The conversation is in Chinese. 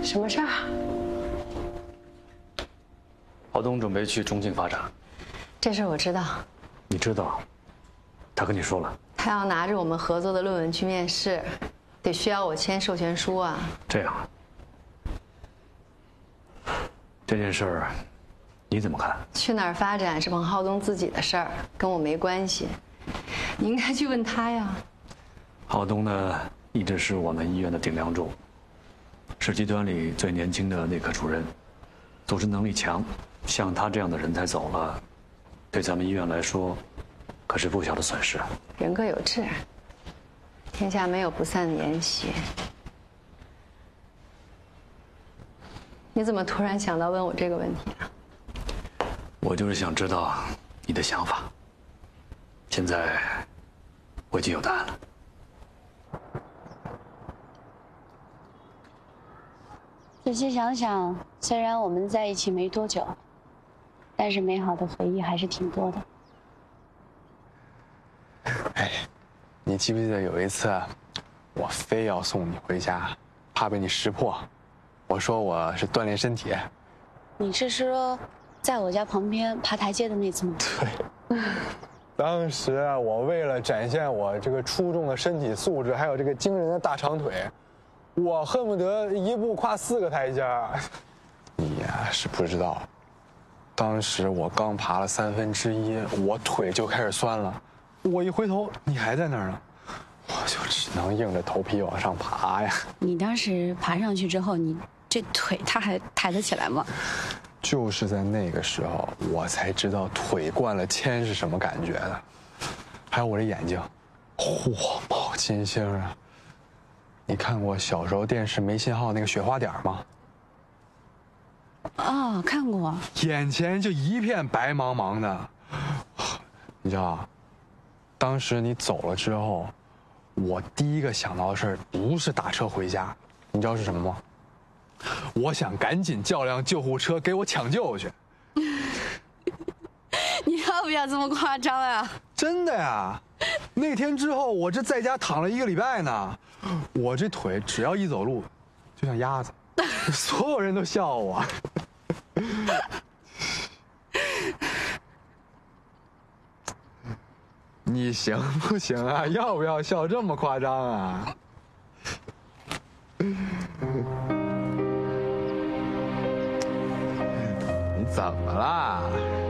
什么事儿？ 郝东准备去重庆发展， 这事我知道。 你知道？他跟你说了？ 他要拿着我们合作的论文去面试，得需要我签授权书啊。 这样，这件事儿你怎么看？ 去哪儿发展是彭浩东自己的事儿，跟我没关系。你应该去问他呀。 郝东呢，一直是我们医院的顶梁柱，是集团里最年轻的内科主任，组织能力强。像他这样的人才走了，对咱们医院来说，可是不小的损失。 人各有志，天下没有不散的筵席。你怎么突然想到问我这个问题啊？ 我就是想知道你的想法。现在我已经有答案了。 仔细想想，虽然我们在一起没多久，但是美好的回忆还是挺多的。 哎，你记不记得有一次，我非要送你回家，怕被你识破，我说我是锻炼身体。 你是说，在我家旁边爬台阶的那次吗？ 对。当时啊，我为了展现我这个出众的身体素质，还有这个惊人的大长腿，我恨不得一步跨4个台阶。你呀是不知道，当时我刚爬了1/3，我腿就开始酸了。我一回头，你还在那儿呢，我就只能硬着头皮往上爬呀。 你当时爬上去之后，你这腿它还抬得起来吗？ 就是在那个时候，我才知道腿灌了铅是什么感觉的。还有我这眼睛，火冒金星啊！你看过小时候电视没信号那个雪花点吗？ 哦，看过。 眼前就一片白茫茫的。你知道，当时你走了之后，我第一个想到的事儿不是打车回家，你知道是什么吗？我想赶紧叫辆救护车给我抢救去。 你要不要这么夸张啊？ 真的呀，那天之后我这在家躺了1个礼拜呢，我这腿只要一走路，就像鸭子，所有人都笑我。你行不行啊？要不要笑这么夸张啊？你怎么啦？